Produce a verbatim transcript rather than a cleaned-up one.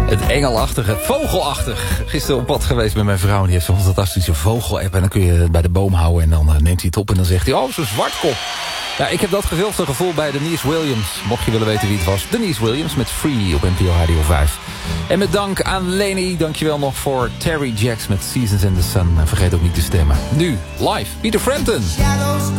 Het engelachtige, vogelachtig. Gisteren op pad geweest met mijn vrouw. Die heeft zo'n fantastische vogel-app. En dan kun je het bij de boom houden. En dan neemt hij het op en dan zegt hij... Oh, zo'n zwartkop. Ja, ik heb datzelfde gevoel bij Denise Williams. Mocht je willen weten wie het was. Denise Williams met Free op N P O Radio vijf. En met dank aan Leni. Dankjewel nog voor Terry Jacks met Seasons in the Sun. En vergeet ook niet te stemmen. Nu, live, Peter Frampton.